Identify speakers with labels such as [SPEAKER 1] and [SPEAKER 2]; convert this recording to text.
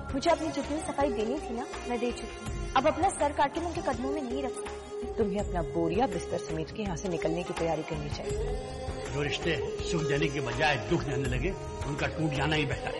[SPEAKER 1] मुझे अपनी जितनी सफाई देनी थी ना, मैं दे चुकी हूँ। अब अपना सर काट के मैं उनके कदमों में नहीं रख सकती।
[SPEAKER 2] तुम्हें अपना बोरिया बिस्तर समेट के यहाँ से निकलने की तैयारी करनी चाहिए।
[SPEAKER 3] जो रिश्ते सुख देने के बजाय दुख देने लगे, उनका टूट जाना ही बेहतर है।